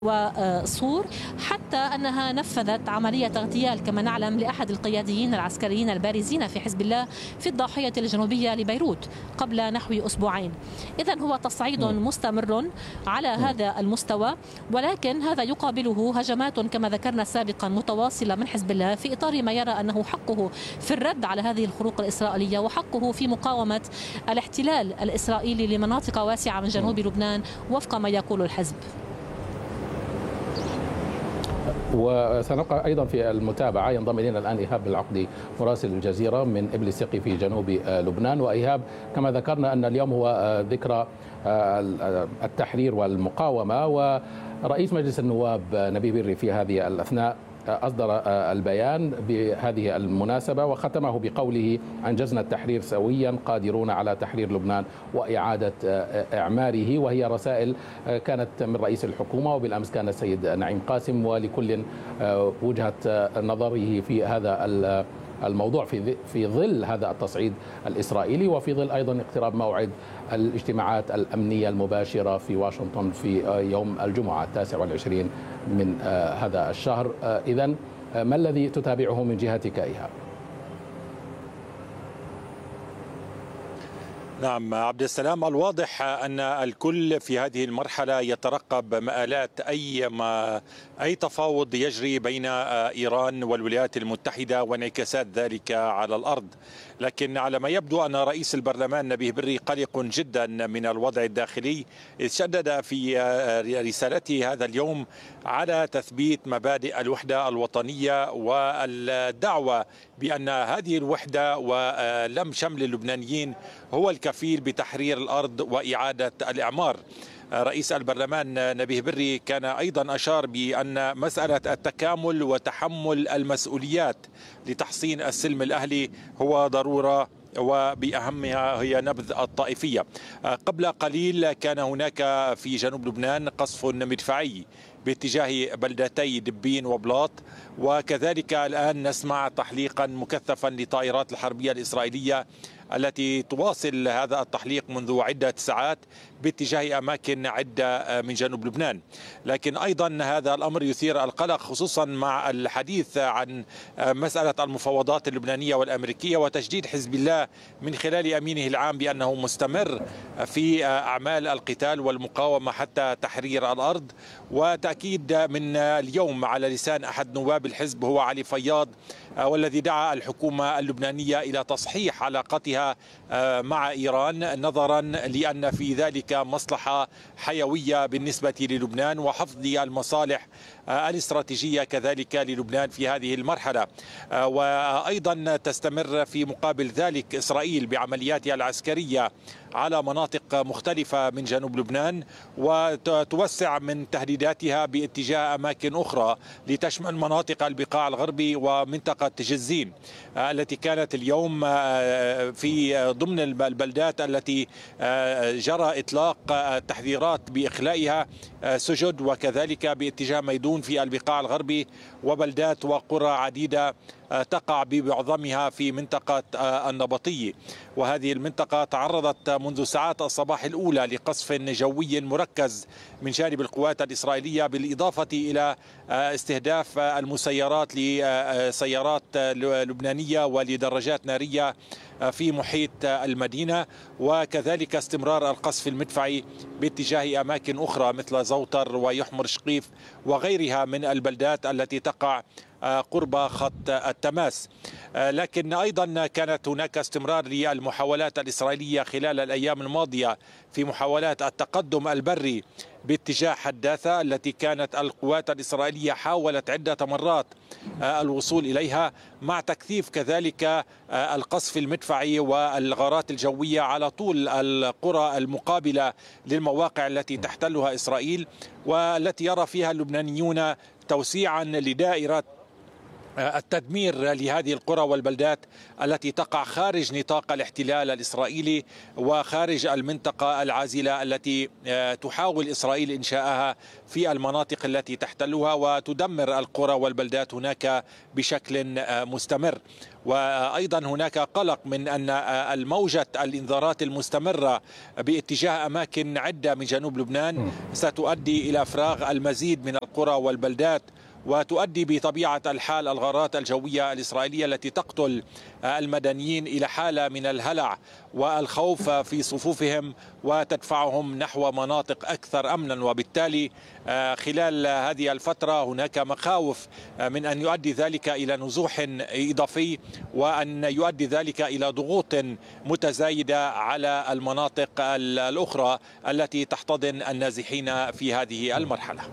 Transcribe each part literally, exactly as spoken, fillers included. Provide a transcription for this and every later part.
وصور، حتى أنها نفذت عملية اغتيال كما نعلم لأحد القياديين العسكريين البارزين في حزب الله في الضاحية الجنوبية لبيروت قبل نحو أسبوعين. إذن هو تصعيد مستمر على هذا المستوى، ولكن هذا يقابله هجمات كما ذكرنا سابقا متواصلة من حزب الله في إطار ما يرى أنه حقه في الرد على هذه الخروق الإسرائيلية وحقه في مقاومة الاحتلال الإسرائيلي لمناطق واسعة من جنوب لبنان وفق ما يقول الحزب. وسنبقى أيضا في المتابعة. ينضم إلينا الآن إيهاب العقدي مراسل الجزيرة من إبليسيقي في جنوب لبنان. وإيهاب، كما ذكرنا أن اليوم هو ذكرى التحرير والمقاومة، ورئيس مجلس النواب نبيه بري في هذه الأثناء أصدر البيان بهذه المناسبة وختمه بقوله: أنجزنا التحرير سويا، قادرون على تحرير لبنان وإعادة إعماره. وهي رسائل كانت من رئيس الحكومة، وبالأمس كان السيد نعيم قاسم، ولكل وجهة نظره في هذا الموضوع في في ظل هذا التصعيد الإسرائيلي، وفي ظل أيضا اقتراب موعد الاجتماعات الأمنية المباشرة في واشنطن في يوم الجمعة التاسع والعشرين من هذا الشهر. إذن ما الذي تتابعه من جهتك إيهاب؟ نعم عبد السلام، الواضح أن الكل في هذه المرحلة يترقب مآلات أي ما أي تفاوض يجري بين إيران والولايات المتحدة وانعكاسات ذلك على الأرض. لكن على ما يبدو أن رئيس البرلمان نبيه بري قلق جدا من الوضع الداخلي، إذ شدد في رسالته هذا اليوم على تثبيت مبادئ الوحدة الوطنية والدعوة بأن هذه الوحدة ولم شمل اللبنانيين هو الكفيل بتحرير الأرض وإعادة الإعمار. رئيس البرلمان نبيه بري كان أيضا أشار بأن مسألة التكامل وتحمل المسؤوليات لتحصين السلم الأهلي هو ضرورة، وبأهمها هي نبذ الطائفية. قبل قليل كان هناك في جنوب لبنان قصف مدفعي باتجاه بلدتي دبين وبلاط، وكذلك الآن نسمع تحليقا مكثفا لطائرات الحربية الإسرائيلية التي تواصل هذا التحليق منذ عدة ساعات باتجاه أماكن عدة من جنوب لبنان. لكن أيضا هذا الأمر يثير القلق، خصوصا مع الحديث عن مسألة المفاوضات اللبنانية والأمريكية وتجديد حزب الله من خلال أمينه العام بأنه مستمر في أعمال القتال والمقاومة حتى تحرير الأرض. وتأكيد من اليوم على لسان أحد نواب الحزب هو علي فياض، والذي دعا الحكومة اللبنانية إلى تصحيح علاقتها مع إيران، نظرا لأن في ذلك مصلحة حيوية بالنسبة للبنان وحفظ المصالح الاستراتيجية كذلك للبنان في هذه المرحلة. وأيضا تستمر في مقابل ذلك إسرائيل بعملياتها العسكرية على مناطق مختلفة من جنوب لبنان، وتوسع من تهديداتها باتجاه أماكن أخرى لتشمل مناطق البقاع الغربي ومنطقة جزين التي كانت اليوم في ضمن البلدات التي جرى إطلاق تحذيرات بإخلائها سجد، وكذلك باتجاه ميدون في البقاع الغربي وبلدات وقرى عديدة تقع بمعظمها في منطقة النبطية. وهذه المنطقة تعرضت منذ ساعات الصباح الأولى لقصف جوي مركز من جانب القوات الإسرائيلية، بالإضافة إلى استهداف المسيرات لسيارات لبنانية ولدراجات نارية في محيط المدينة، وكذلك استمرار القصف المدفعي باتجاه أماكن أخرى مثل زوتر ويحمر شقيف وغيرها من البلدات التي تقع قرب خط التماس. لكن أيضا كانت هناك استمرار للمحاولات الإسرائيلية خلال الأيام الماضية في محاولات التقدم البري باتجاه حداثة التي كانت القوات الإسرائيلية حاولت عدة مرات الوصول إليها، مع تكثيف كذلك القصف المدفعي والغارات الجوية على طول القرى المقابلة للمواقع التي تحتلها إسرائيل، والتي يرى فيها اللبنانيون توسيعا لدائرة التدمير لهذه القرى والبلدات التي تقع خارج نطاق الاحتلال الإسرائيلي وخارج المنطقة العازلة التي تحاول إسرائيل إنشاءها في المناطق التي تحتلها وتدمر القرى والبلدات هناك بشكل مستمر. وأيضا هناك قلق من أن الموجة الإنذارات المستمرة باتجاه أماكن عدة من جنوب لبنان ستؤدي إلى إفراغ المزيد من القرى والبلدات، وتؤدي بطبيعة الحال الغارات الجوية الإسرائيلية التي تقتل المدنيين إلى حالة من الهلع والخوف في صفوفهم وتدفعهم نحو مناطق أكثر أمنا. وبالتالي خلال هذه الفترة هناك مخاوف من أن يؤدي ذلك إلى نزوح إضافي وأن يؤدي ذلك إلى ضغوط متزايدة على المناطق الأخرى التي تحتضن النازحين في هذه المرحلة.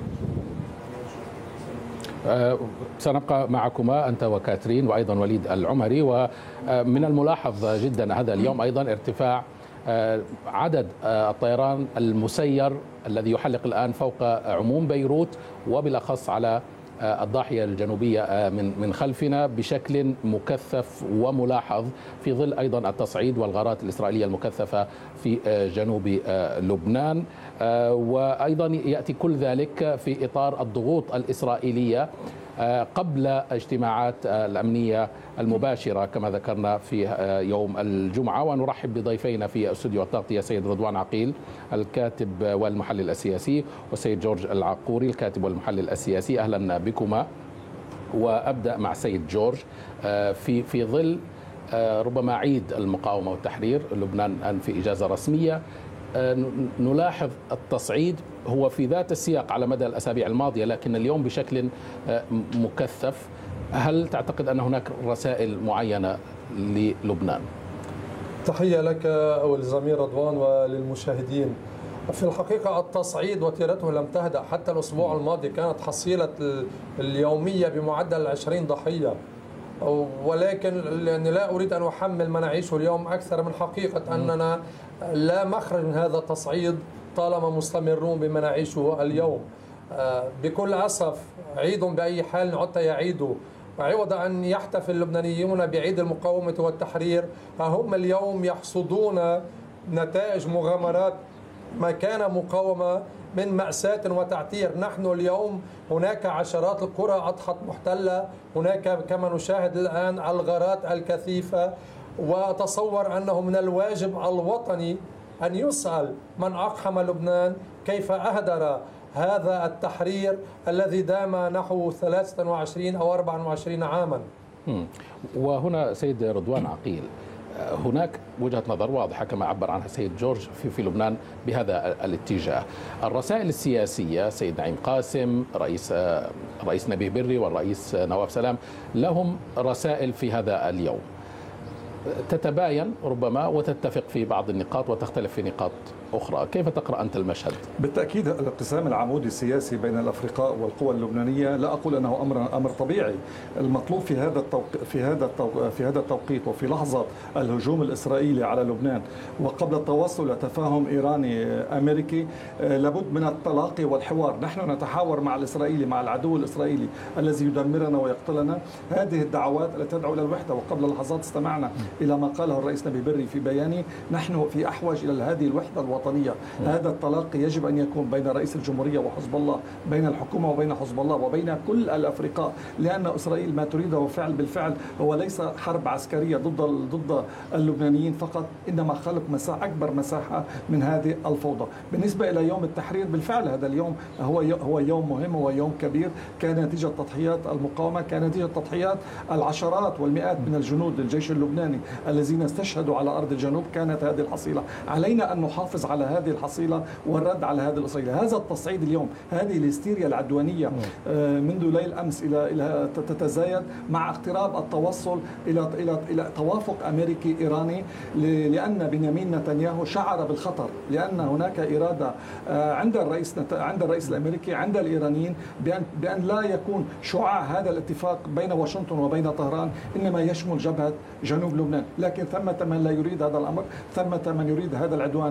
سنبقى معكما أنت وكاترين وأيضا وليد العمري. ومن الملاحظ جدا هذا اليوم أيضا ارتفاع عدد الطيران المسير الذي يحلق الآن فوق عموم بيروت وبالأخص على الضاحية الجنوبية من من خلفنا بشكل مكثف وملاحظ في ظل أيضا التصعيد والغارات الإسرائيلية المكثفة في جنوب لبنان. وأيضا يأتي كل ذلك في إطار الضغوط الإسرائيلية قبل اجتماعات الأمنية المباشرة كما ذكرنا في يوم الجمعة. ونرحب بضيفينا في استوديو التغطية سيد رضوان عقيل الكاتب والمحلل السياسي والسيد جورج العقوري الكاتب والمحلل السياسي. أهلا بكما. وأبدأ مع سيد جورج. في في ظل ربما عيد المقاومة والتحرير، لبنان الآن في إجازة رسمية، نلاحظ التصعيد هو في ذات السياق على مدى الأسابيع الماضية لكن اليوم بشكل مكثف. هل تعتقد أن هناك رسائل معينة للبنان؟ تحية لك ولزميل رضوان وللمشاهدين. في الحقيقة التصعيد وتيرته لم تهدأ. حتى الأسبوع الماضي كانت حصيلة اليومية بمعدل عشرين ضحية، ولكن لأني لا أريد أن أحمل ما نعيشه اليوم أكثر من حقيقة أننا لا مخرج من هذا التصعيد طالما مستمرون بما نعيشه اليوم. بكل أسف عيد بأي حال عدت يعيد، وعوض أن يحتفل اللبنانيون بعيد المقاومة والتحرير هم اليوم يحصدون نتائج مغامرات ما كان مقاومة من مأساة وتعتير. نحن اليوم هناك عشرات القرى أضحت محتلة، هناك كما نشاهد الآن الغارات الكثيفة، وأتصور أنه من الواجب الوطني أن يسأل من أقحم لبنان كيف أهدر هذا التحرير الذي دام نحو ثلاثة وعشرين أو أربعة وعشرين عاما. وهنا سيد رضوان عقيل، هناك وجهة نظر واضحة كما عبر عنها سيد جورج في, في لبنان بهذا الاتجاه. الرسائل السياسية سيد نعيم قاسم، رئيس رئيس نبيه بري والرئيس نواف سلام، لهم رسائل في هذا اليوم تتباين ربما وتتفق في بعض النقاط وتختلف في نقاط أخرى. كيف تقرأ أنت المشهد؟ بالتأكيد الانقسام العمودي السياسي بين الأفرقاء والقوى اللبنانية لا أقول أنه أمر أمر طبيعي. المطلوب في هذا التوقيت في هذا في هذا التوقيت وفي لحظة الهجوم الإسرائيلي على لبنان وقبل التوصل لتفاهم إيراني أمريكي لابد من التلاقي والحوار. نحن نتحاور مع الإسرائيلي مع العدو الإسرائيلي الذي يدمرنا ويقتلنا. هذه الدعوات التي تدعو إلى الوحدة، وقبل لحظات استمعنا إلى ما قاله الرئيس نبيه بري في بيانه. نحن في أحوج إلى هذه الوحدة الوطنية. هذا التلاقي يجب أن يكون بين رئيس الجمهورية وحزب الله، بين الحكومة وبين حزب الله وبين كل الأفرقاء، لأن إسرائيل ما تريده فعل بالفعل هو ليس حرب عسكرية ضد ضد اللبنانيين فقط، إنما خلق مساحة أكبر مساحة من هذه الفوضى. بالنسبة إلى يوم التحرير، بالفعل هذا اليوم هو هو يوم مهم، هو يوم كبير، كان نتيجة تضحيات المقاومة، كان نتيجة تضحيات العشرات والمئات من الجنود الجيش اللبناني الذين استشهدوا على أرض الجنوب. كانت هذه الحصيلة، علينا أن نحافظ على هذه الحصيلة والرد على هذه الإسرائيلية. هذا التصعيد اليوم، هذه الهستيريا العدوانية منذ ليل أمس إلى إلى تتزايد مع اقتراب التوصل إلى إلى إلى توافق أمريكي إيراني، لأن بنيامين نتنياهو شعر بالخطر، لأن هناك إرادة عند الرئيس عند الرئيس الأمريكي عند الإيرانيين بأن بأن لا يكون شعاع هذا الاتفاق بين واشنطن وبين طهران إنما يشمل جبهة جنوب لبنان. لكن ثمة من لا يريد هذا الأمر، ثمة من يريد هذا العدوان مفتوحا.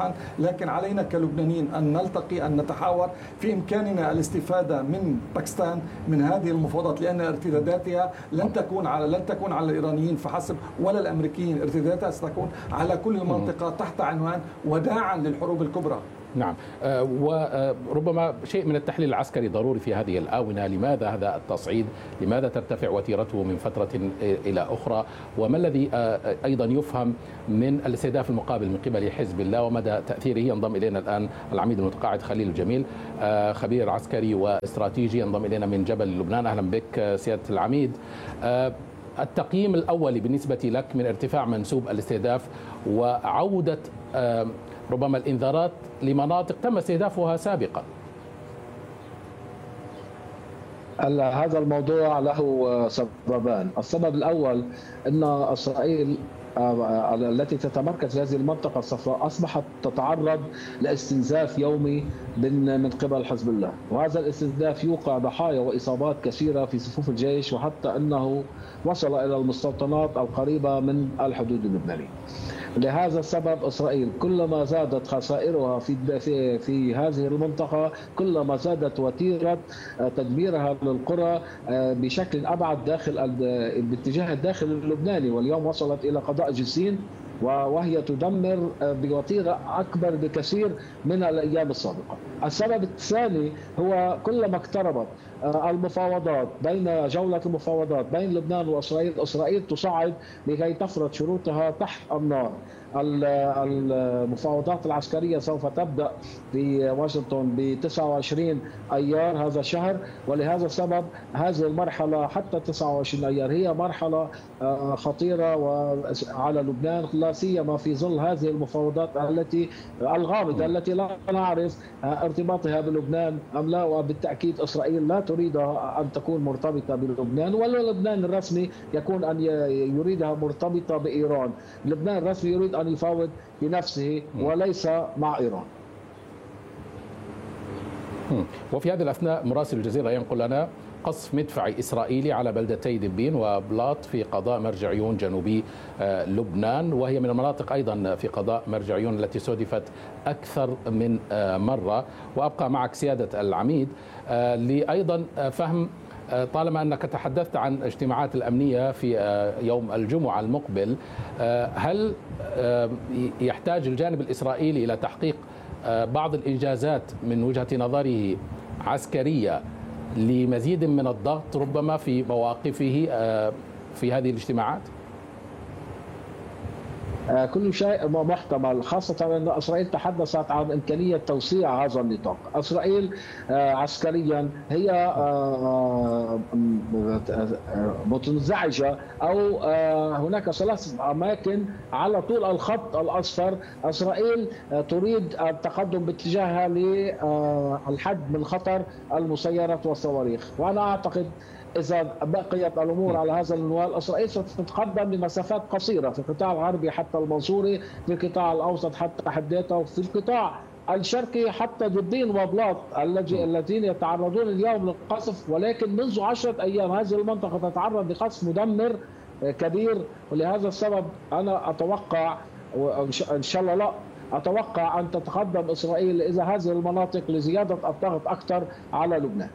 مفتوحا، لكن علينا كلبنانيين أن نلتقي، أن نتحاور. في إمكاننا الاستفادة من باكستان من هذه المفاوضات، لأن ارتداداتها لن تكون على لن تكون على الإيرانيين فحسب ولا الأمريكيين، ارتداداتها ستكون على كل المنطقة تحت عنوان وداعا للحروب الكبرى. نعم، وربما شيء من التحليل العسكري ضروري في هذه الآونة. لماذا هذا التصعيد؟ لماذا ترتفع وتيرته من فترة إلى أخرى؟ وما الذي أيضا يفهم من الاستهداف المقابل من قبل حزب الله ومدى تأثيره؟ ينضم إلينا الآن العميد المتقاعد خليل الجميل، خبير عسكري واستراتيجي، ينضم إلينا من جبل لبنان. أهلا بك سيادة العميد. التقييم الأولي بالنسبة لك من ارتفاع منسوب الاستهداف وعودة ربما الإنذارات لمناطق تم استهدافها سابقا. هذا الموضوع له سببان. السبب الأول أن إسرائيل التي تتمركز في هذه المنطقة الصفراء أصبحت تتعرض لاستنزاف يومي من قبل حزب الله، وهذا الاستنزاف يوقع ضحايا وإصابات كثيرة في صفوف الجيش، وحتى أنه وصل إلى المستوطنات القريبة من الحدود اللبنانية. لهذا السبب إسرائيل كلما زادت خسائرها في في في هذه المنطقة كلما زادت وتيرة تدميرها للقرى بشكل أبعد داخل باتجاه الداخل اللبناني، واليوم وصلت إلى قضاء جسيم وهي تدمر بوتيرة أكبر بكثير من الأيام السابقة. السبب الثاني هو كلما اقتربت المفاوضات بين جولة المفاوضات بين لبنان وإسرائيل، إسرائيل تصعد لكي تفرض شروطها تحت النار. المفاوضات العسكرية سوف تبدأ في واشنطن ب تسعة وعشرين أيار هذا الشهر، ولهذا السبب هذه المرحلة حتى تسعة وعشرين أيار هي مرحلة خطيرة على لبنان، لا سيما في ظل هذه المفاوضات التي الغامضة التي لا نعرف ارتباطها بلبنان أم لا، وبالتأكيد إسرائيل لا تريدها أن تكون مرتبطة بلبنان، ولا لبنان الرسمي يكون أن يريدها مرتبطة بإيران. لبنان الرسمي يريد أن يفاوض بنفسه وليس مع إيران. وفي هذه الأثناء مراسل الجزيرة ينقل لنا قصف مدفعي إسرائيلي على بلدتي دبين وبلاط في قضاء مرج عيون جنوبي لبنان، وهي من المناطق أيضا في قضاء مرج عيون التي استهدفت أكثر من مرة. وأبقى معك سيادة العميد لأيضا فهم، طالما أنك تحدثت عن اجتماعات الأمنية في يوم الجمعة المقبل، هل يحتاج الجانب الإسرائيلي إلى تحقيق بعض الإنجازات من وجهة نظره عسكرية لمزيد من الضغط ربما في مواقفه في هذه الاجتماعات؟ كل شيء محتمل، خاصة أن إسرائيل تحدثت عن إمكانية توسيع هذا النطاق. إسرائيل عسكريا هي متنزعجة، أو هناك ثلاث أماكن على طول الخط الأصفر إسرائيل تريد التقدم باتجاهها للحد من خطر المسيرات والصواريخ. وأنا أعتقد إذا بقيت الأمور على هذا المنوال إسرائيل ستتقدم لمسافات قصيرة في القطاع الغربي حتى المنصوري، في القطاع الأوسط حتى حديثة، وفي القطاع الشرقي حتى دبين وبلاط الذين يتعرضون اليوم للقصف. ولكن منذ عشرة أيام هذه المنطقة تتعرض لقصف مدمر كبير، ولهذا السبب أنا أتوقع وإن شاء الله لا أتوقع أن تتقدم إسرائيل إذا هذه المناطق لزيادة الضغط أكثر على لبنان.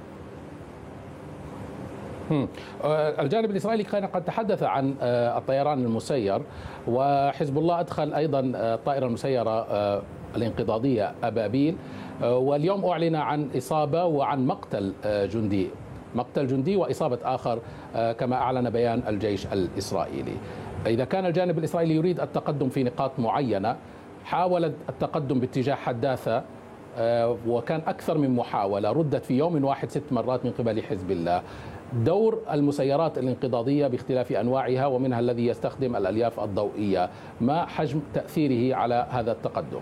الجانب الإسرائيلي كان قد تحدث عن الطيران المسير، وحزب الله أدخل أيضا الطائرة المسيرة الانقضاضية أبابيل، واليوم أعلن عن إصابة وعن مقتل جندي مقتل جندي وإصابة آخر كما أعلن بيان الجيش الإسرائيلي. إذا كان الجانب الإسرائيلي يريد التقدم في نقاط معينة، حاول التقدم باتجاه حداثة وكان أكثر من محاولة ردت في يوم واحد ست مرات من قبل حزب الله. دور المسيرات الانقضاضية باختلاف أنواعها ومنها الذي يستخدم الألياف الضوئية، ما حجم تأثيره على هذا التقدم؟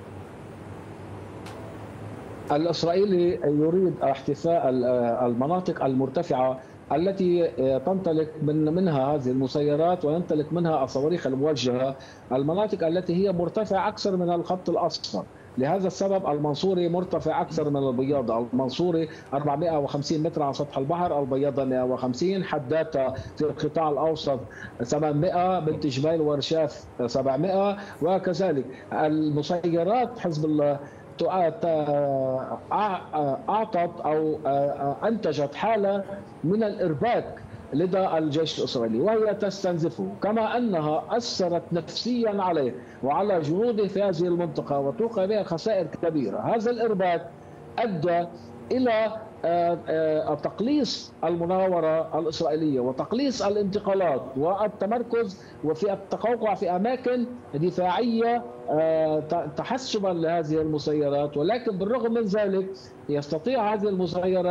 الإسرائيلي يريد احتفاء المناطق المرتفعة التي تنطلق من منها هذه المسيرات وينطلق منها الصواريخ الموجهة، المناطق التي هي مرتفعة أكثر من الخط الأصفر. لهذا السبب المنصوري مرتفع أكثر من البياضة. المنصوري أربعمائة وخمسين متر على سطح البحر، البياضة مائة وخمسين، حداتا في القطاع الأوسط ثمانمائة، بنت جبيل ورشاف سبعمائة، وكذلك المسيرات حزب الله أعطت أو أنتجت حالة من الإرباك لدى الجيش الإسرائيلي وهي تستنزفه، كما أنها أثرت نفسيا عليه وعلى جنوده في هذه المنطقة وتوقع بها خسائر كبيرة. هذا الإرباك أدى إلى تقليص المناورة الإسرائيلية وتقليص الانتقالات والتمركز وفي التقوقع في أماكن دفاعية تحسبا لهذه المسيرات، ولكن بالرغم من ذلك يستطيع هذه المسيرات